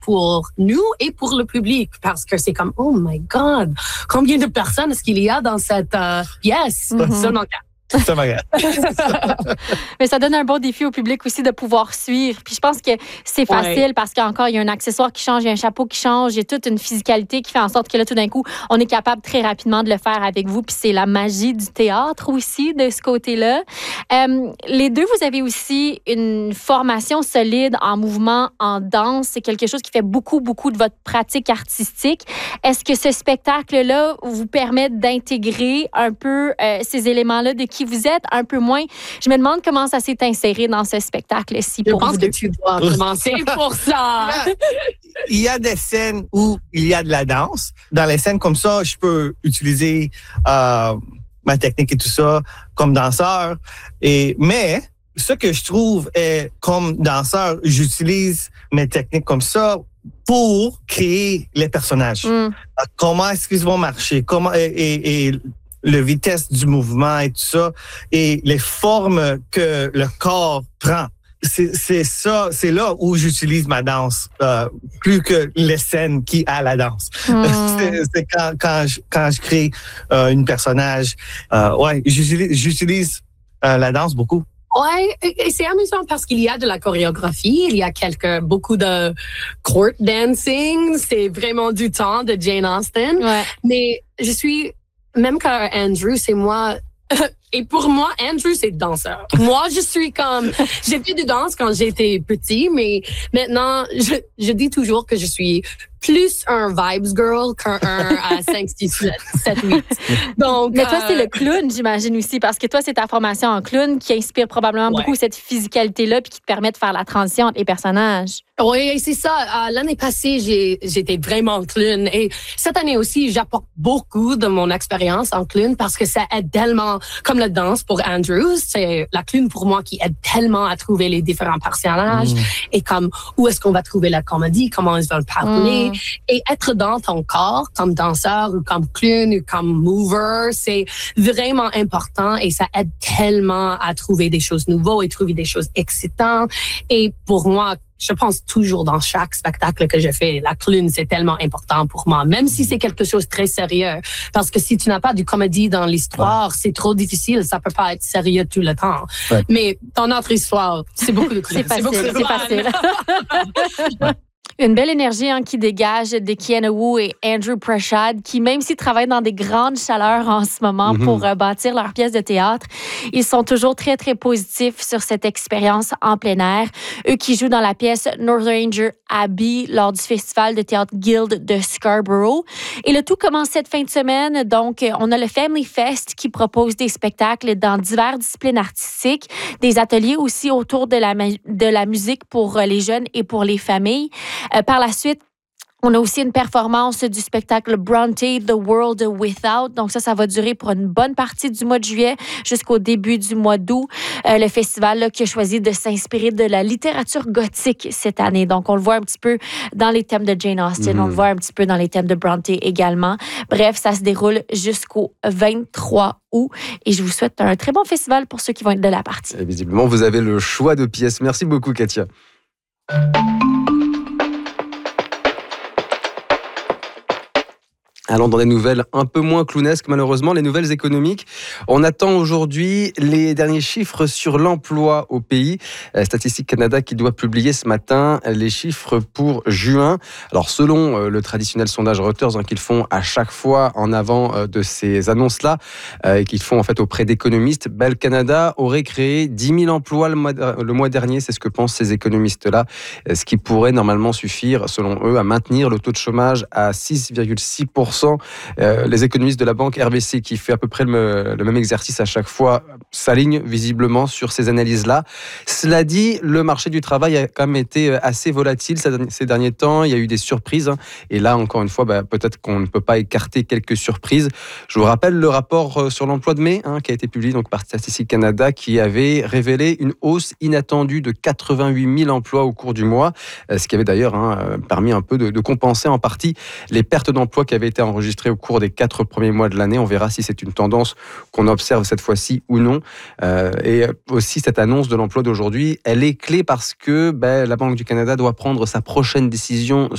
pour nous et pour le public parce que c'est comme, oh my God, combien de personnes est-ce qu'il y a dans cette pièce? Seulement 4. Ça m'arrête. Mais ça donne un bon défi au public aussi de pouvoir suivre. Puis je pense que c'est facile parce qu'encore, il y a un accessoire qui change, il y a un chapeau qui change, il y a toute une physicalité qui fait en sorte que là, tout d'un coup, on est capable très rapidement de le faire avec vous. Puis c'est la magie du théâtre aussi, de ce côté-là. Les deux, vous avez aussi une formation solide en mouvement, en danse. C'est quelque chose qui fait beaucoup, beaucoup de votre pratique artistique. Est-ce que ce spectacle-là vous permet d'intégrer un peu ces éléments-là de qui vous êtes, un peu moins? Je me demande comment ça s'est inséré dans ce spectacle-ci pour vous. Je pense que tu dois commencer pour ça. Il y a des scènes où il y a de la danse. Dans les scènes comme ça, je peux utiliser ma technique et tout ça comme danseur. Mais ce que je trouve est, comme danseur, j'utilise mes techniques comme ça pour créer les personnages. Comment est-ce qu'ils vont marcher? Et le vitesse du mouvement et tout ça, et les formes que le corps prend. C'est ça, c'est là où j'utilise ma danse, plus que les scènes qui a la danse. C'est quand je crée un personnage. J'utilise la danse beaucoup. Ouais, et c'est amusant parce qu'il y a de la chorégraphie, il y a beaucoup de court dancing, c'est vraiment du temps de Jane Austen. Ouais. Mais je suis même quand Andrew, c'est moi. Et pour moi, Andrew, c'est danseur. Moi, je suis comme... J'ai fait du danse quand j'étais petit, mais maintenant, je dis toujours que je suis plus un vibes girl qu'un 5, 6, 7, 8. Donc, mais toi, c'est le clown, j'imagine aussi, parce que toi, c'est ta formation en clown qui inspire probablement beaucoup cette physicalité-là puis qui te permet de faire la transition entre les personnages. Oui, c'est ça. L'année passée, j'étais vraiment clown. Et cette année aussi, j'apporte beaucoup de mon expérience en clown parce que ça aide tellement, comme la danse pour Andrew, c'est la clown pour moi qui aide tellement à trouver les différents personnages et comme où est-ce qu'on va trouver la comédie, comment ils vont parler. Et être dans ton corps comme danseur ou comme clown ou comme mover, c'est vraiment important et ça aide tellement à trouver des choses nouvelles et trouver des choses excitantes. Et pour moi, je pense toujours dans chaque spectacle que je fais, la clown, c'est tellement important pour moi, même si c'est quelque chose de très sérieux. Parce que si tu n'as pas du comédie dans l'histoire, c'est trop difficile. Ça peut pas être sérieux tout le temps. Ouais. Mais dans notre histoire, c'est beaucoup de clown. C'est facile. Une belle énergie qui dégage de Kiana Wu et Andrew Prashad, qui, même s'ils travaillent dans des grandes chaleurs en ce moment pour bâtir leur pièce de théâtre, ils sont toujours très, très positifs sur cette expérience en plein air. Eux qui jouent dans la pièce Northanger Abbey lors du Festival de théâtre Guild de Scarborough. Et le tout commence cette fin de semaine. Donc, on a le Family Fest qui propose des spectacles dans diverses disciplines artistiques, des ateliers aussi autour de la musique pour les jeunes et pour les familles. Par la suite, on a aussi une performance du spectacle Bronte, The World Without. Donc ça va durer pour une bonne partie du mois de juillet jusqu'au début du mois d'août. Le festival qui a choisi de s'inspirer de la littérature gothique cette année. Donc on le voit un petit peu dans les thèmes de Jane Austen, on le voit un petit peu dans les thèmes de Bronte également. Bref, ça se déroule jusqu'au 23 août. Et je vous souhaite un très bon festival pour ceux qui vont être de la partie. Et visiblement, vous avez le choix de pièces. Merci beaucoup, Katia. Allons dans des nouvelles un peu moins clownesques, malheureusement, les nouvelles économiques. On attend aujourd'hui les derniers chiffres sur l'emploi au pays. Statistique Canada qui doit publier ce matin les chiffres pour juin. Alors, selon le traditionnel sondage Reuters qu'ils font à chaque fois en avant de ces annonces-là, et qu'ils font en fait auprès d'économistes, le Canada aurait créé 10 000 emplois le mois dernier. C'est ce que pensent ces économistes-là, ce qui pourrait normalement suffire, selon eux, à maintenir le taux de chômage à 6,6%. Les économistes de la banque RBC, qui fait à peu près le même exercice à chaque fois, s'alignent visiblement sur ces analyses-là. Cela dit, le marché du travail a quand même été assez volatile ces derniers temps. Il y a eu des surprises. Et là, encore une fois, peut-être qu'on ne peut pas écarter quelques surprises. Je vous rappelle le rapport sur l'emploi de mai, qui a été publié donc par Statistique Canada, qui avait révélé une hausse inattendue de 88 000 emplois au cours du mois, ce qui avait d'ailleurs permis un peu de compenser en partie les pertes d'emplois qui avaient été enregistrées au cours des 4 premiers mois de l'année. On verra si c'est une tendance qu'on observe cette fois-ci ou non. Et aussi, cette annonce de l'emploi d'aujourd'hui, elle est clé parce que la Banque du Canada doit prendre sa prochaine décision